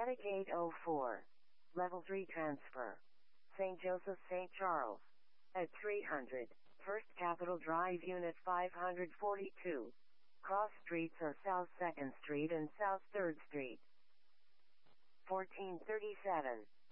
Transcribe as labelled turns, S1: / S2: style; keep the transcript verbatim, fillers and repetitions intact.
S1: Attic eight oh four. Level three transfer. Saint Joseph Saint Charles. At three hundred. First Capitol Drive Unit five forty-two. Cross streets are South second Street and South third Street. fourteen thirty-seven.